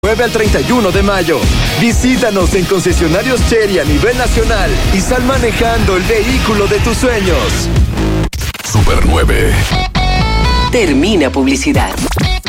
9 al 31 de mayo. Visítanos en concesionarios Chery a nivel nacional y sal manejando el vehículo de tus sueños. Super 9. Termina publicidad.